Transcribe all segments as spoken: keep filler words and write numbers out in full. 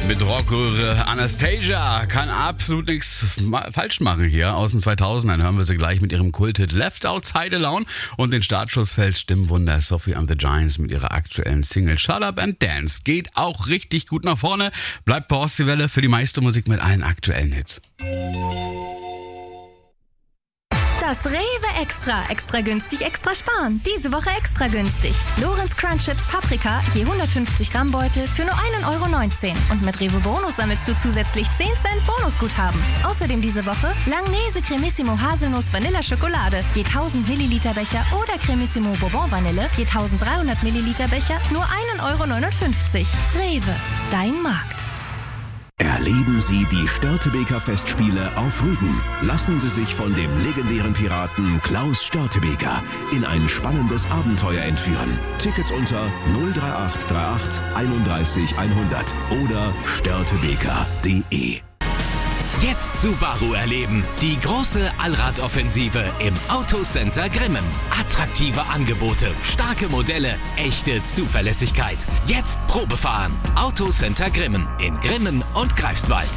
Mit Rockröhre Anastasia kann absolut nichts ma- falsch machen hier. Aus den zweitausendern hören wir sie gleich mit ihrem Kulthit Left Outside Alone und den Startschuss fällt Stimmwunder Sophie and the Giants mit ihrer aktuellen Single Shut Up and Dance. Geht auch richtig gut nach vorne. Bleibt bei Ostseewelle für die meiste Musik mit allen aktuellen Hits. Das Rewe Extra. Extra günstig, extra sparen. Diese Woche extra günstig. Lorenz Crunch Chips Paprika, je hundertfünfzig Gramm Beutel für nur ein Euro neunzehn. Und mit Rewe Bonus sammelst du zusätzlich zehn Cent Bonusguthaben. Außerdem diese Woche Langnese Cremissimo Haselnuss Vanilla Schokolade, je tausend Milliliter Becher oder Cremissimo Bourbon Vanille, je eintausenddreihundert Milliliter Becher, nur ein Euro neunundfünfzig. Rewe, dein Markt. Erleben Sie die Störtebeker Festspiele auf Rügen. Lassen Sie sich von dem legendären Piraten Klaus Störtebeker in ein spannendes Abenteuer entführen. Tickets unter null drei acht drei acht einunddreißig hundert oder störtebeker punkt de. Jetzt Subaru erleben. Die große Allradoffensive im Autocenter Grimmen. Attraktive Angebote, starke Modelle, echte Zuverlässigkeit. Jetzt Probefahren. Autocenter Grimmen in Grimmen und Greifswald.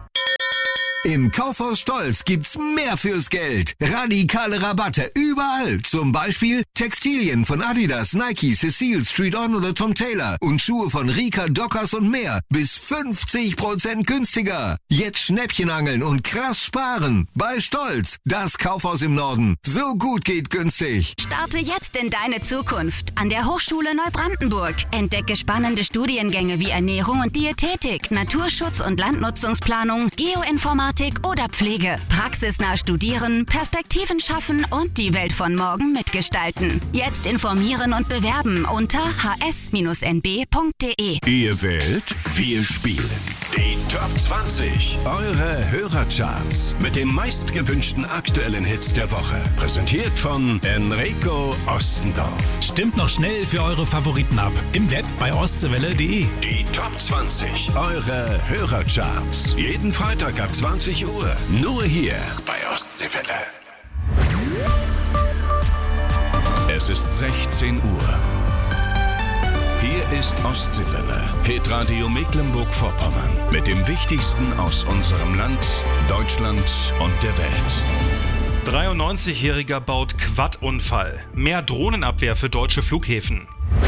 Im Kaufhaus Stolz gibt's mehr fürs Geld. Radikale Rabatte überall. Zum Beispiel Textilien von Adidas, Nike, Cecile, Street On oder Tom Taylor. Und Schuhe von Rika, Dockers und mehr. Bis fünfzig Prozent günstiger. Jetzt Schnäppchen angeln und krass sparen. Bei Stolz. Das Kaufhaus im Norden. So gut geht günstig. Starte jetzt in deine Zukunft an der Hochschule Neubrandenburg. Entdecke spannende Studiengänge wie Ernährung und Diätetik, Naturschutz und Landnutzungsplanung, Geoinformatik oder Pflege. Praxisnah studieren, Perspektiven schaffen und die Welt von morgen mitgestalten. Jetzt informieren und bewerben unter h s n b punkt de. Ihr wählt, wir spielen. Die Top zwanzig, eure Hörercharts mit den meistgewünschten aktuellen Hits der Woche. Präsentiert von Enrico Ostendorf. Stimmt noch schnell für eure Favoriten ab. Im Web bei ostseewelle punkt de. Die Top zwanzig, eure Hörercharts. Jeden Freitag ab zwanzig Uhr. Nur hier bei Ostseewelle. Es ist sechzehn Uhr. Hier ist Ostseewelle, Hitradio Mecklenburg-Vorpommern. Mit dem Wichtigsten aus unserem Land, Deutschland und der Welt. dreiundneunzigjähriger baut Quad-Unfall. Mehr Drohnenabwehr für deutsche Flughäfen.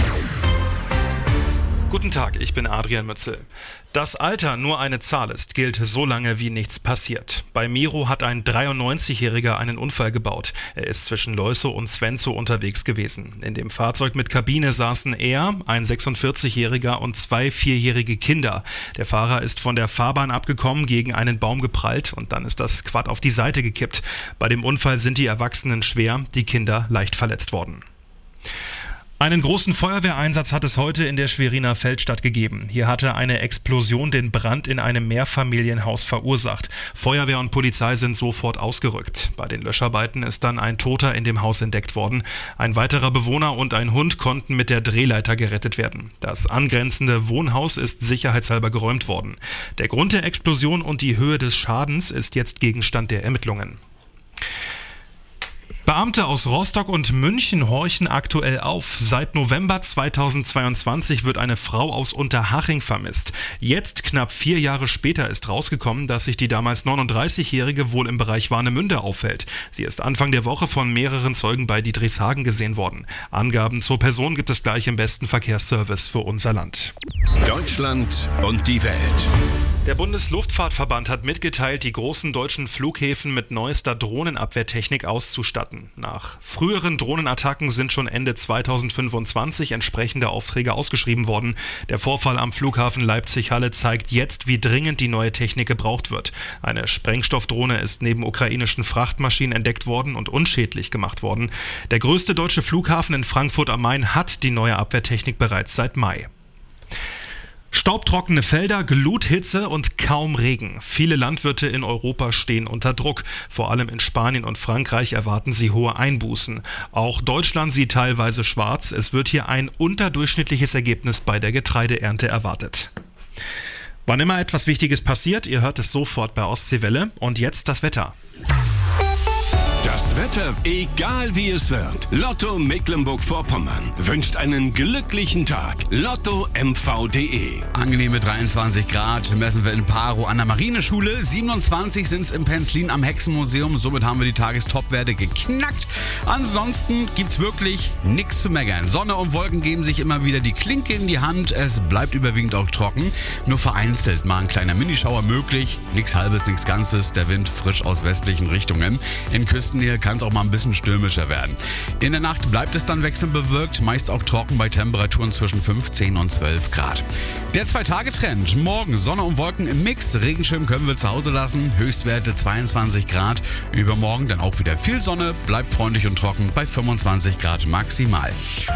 Guten Tag, ich bin Adrian Mützel. Dass Alter nur eine Zahl ist, gilt so lange, wie nichts passiert. Bei Miro hat ein dreiundneunzigjähriger einen Unfall gebaut. Er ist zwischen Leusow und Zwenzow unterwegs gewesen. In dem Fahrzeug mit Kabine saßen er, ein sechsundvierzigjähriger und zwei vierjährige Kinder. Der Fahrer ist von der Fahrbahn abgekommen, gegen einen Baum geprallt und dann ist das Quad auf die Seite gekippt. Bei dem Unfall sind die Erwachsenen schwer, die Kinder leicht verletzt worden. Einen großen Feuerwehreinsatz hat es heute in der Schweriner Feldstadt gegeben. Hier hatte eine Explosion den Brand in einem Mehrfamilienhaus verursacht. Feuerwehr und Polizei sind sofort ausgerückt. Bei den Löscharbeiten ist dann ein Toter in dem Haus entdeckt worden. Ein weiterer Bewohner und ein Hund konnten mit der Drehleiter gerettet werden. Das angrenzende Wohnhaus ist sicherheitshalber geräumt worden. Der Grund der Explosion und die Höhe des Schadens ist jetzt Gegenstand der Ermittlungen. Beamte aus Rostock und München horchen aktuell auf. Seit November zweitausendzweiundzwanzig wird eine Frau aus Unterhaching vermisst. Jetzt, knapp vier Jahre später, ist rausgekommen, dass sich die damals neununddreißigjährige wohl im Bereich Warnemünde aufhält. Sie ist Anfang der Woche von mehreren Zeugen bei Dietrichshagen gesehen worden. Angaben zur Person gibt es gleich im besten Verkehrsservice für unser Land. Deutschland und die Welt. Der Bundesluftfahrtverband hat mitgeteilt, die großen deutschen Flughäfen mit neuester Drohnenabwehrtechnik auszustatten. Nach früheren Drohnenattacken sind schon Ende zweitausendfünfundzwanzig entsprechende Aufträge ausgeschrieben worden. Der Vorfall am Flughafen Leipzig-Halle zeigt jetzt, wie dringend die neue Technik gebraucht wird. Eine Sprengstoffdrohne ist neben ukrainischen Frachtmaschinen entdeckt worden und unschädlich gemacht worden. Der größte deutsche Flughafen in Frankfurt am Main hat die neue Abwehrtechnik bereits seit Mai. Staubtrockene Felder, Gluthitze und kaum Regen. Viele Landwirte in Europa stehen unter Druck. Vor allem in Spanien und Frankreich erwarten sie hohe Einbußen. Auch Deutschland sieht teilweise schwarz. Es wird hier ein unterdurchschnittliches Ergebnis bei der Getreideernte erwartet. Wann immer etwas Wichtiges passiert, ihr hört es sofort bei Ostseewelle. Und jetzt das Wetter. Das Wetter, egal wie es wird. Lotto Mecklenburg-Vorpommern wünscht einen glücklichen Tag. Lotto M V punkt de. Angenehme dreiundzwanzig Grad messen wir in Paro an der Marineschule. siebenundzwanzig sind es in Penzlin am Hexenmuseum. Somit haben wir die Tagestopwerte geknackt. Ansonsten gibt's wirklich nichts zu meckern. Sonne und Wolken geben sich immer wieder die Klinke in die Hand. Es bleibt überwiegend auch trocken. Nur vereinzelt mal ein kleiner Minischauer möglich. Nichts Halbes, nichts Ganzes. Der Wind frisch aus westlichen Richtungen. In Küstennähe kann es auch mal ein bisschen stürmischer werden. In der Nacht bleibt es dann wechselnd bewölkt. Meist auch trocken bei Temperaturen zwischen fünfzehn und zwölf Grad. Der Zwei-Tage-Trend. Morgen Sonne und Wolken im Mix. Regenschirm können wir zu Hause lassen. Höchstwerte zweiundzwanzig Grad. Übermorgen dann auch wieder viel Sonne. Bleibt freundlich und trocken bei fünfundzwanzig Grad maximal.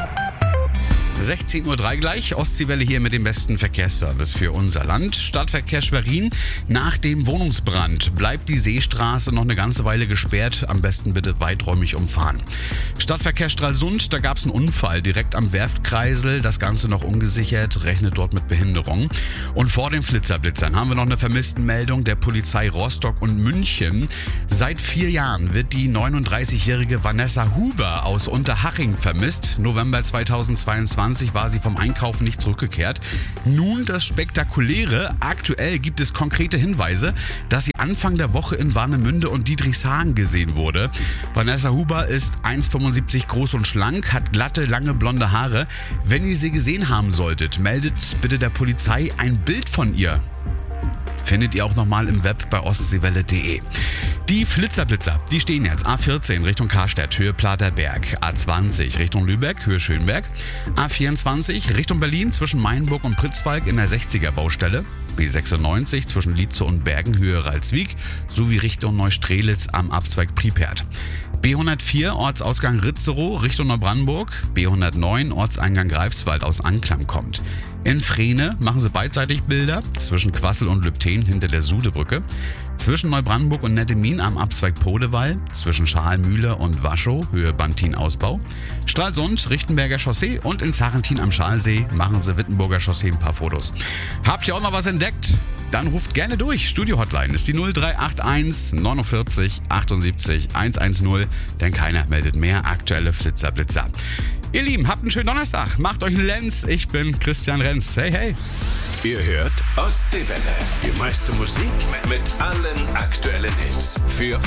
sechzehn Uhr drei gleich, Ostseewelle hier mit dem besten Verkehrsservice für unser Land. Stadtverkehr Schwerin. Nach dem Wohnungsbrand bleibt die Seestraße noch eine ganze Weile gesperrt. Am besten bitte weiträumig umfahren. Stadtverkehr Stralsund, da gab es einen Unfall direkt am Werftkreisel. Das Ganze noch ungesichert, rechnet dort mit Behinderung. Und vor den Flitzerblitzern haben wir noch eine Vermisstenmeldung der Polizei Rostock und München. Seit vier Jahren wird die neununddreißigjährige Vanessa Huber aus Unterhaching vermisst. November zweitausendzweiundzwanzig war sie vom Einkaufen nicht zurückgekehrt. Nun das Spektakuläre. Aktuell gibt es konkrete Hinweise, dass sie Anfang der Woche in Warnemünde und Diedrichshagen gesehen wurde. Vanessa Huber ist eins Komma fünfundsiebzig groß und schlank, hat glatte, lange blonde Haare. Wenn ihr sie gesehen haben solltet, meldet bitte der Polizei ein Bild von ihr. Findet ihr auch nochmal im Web bei ostseewelle punkt de. Die Flitzerblitzer, die stehen jetzt A vierzehn Richtung Karstadt, Höhe Platerberg, A zwanzig Richtung Lübeck, Höhe Schönberg, A vierundzwanzig Richtung Berlin zwischen Mainburg und Pritzwalk in der sechziger Baustelle, B sechsundneunzig zwischen Lietze und Bergen, Höhe Ralswiek, sowie Richtung Neustrelitz am Abzweig Pripyat. B hundertvier Ortsausgang Ritzerow Richtung Neubrandenburg, B hundertneun Ortseingang Greifswald aus Anklam kommt. In Frehne machen sie beidseitig Bilder zwischen Quassel und Lübten hinter der Sudebrücke, zwischen Neubrandenburg und Nettemin am Abzweig Podewall, zwischen Schalmühle und Waschow, Höhe Bantin-Ausbau, Stralsund, Richtenberger Chaussee und in Sarrentin am Schalsee machen sie Wittenburger Chaussee ein paar Fotos. Habt ihr auch noch was entdeckt? Dann ruft gerne durch. Studio-Hotline ist die null drei acht eins neunundvierzig achtundsiebzig hundertzehn, denn keiner meldet mehr aktuelle Flitzerblitzer. Ihr Lieben, habt einen schönen Donnerstag. Macht euch einen Lenz. Ich bin Christian Renz. Hey, hey. Ihr hört Ostseewelle. Die meiste Musik mit allen aktuellen Hits. Für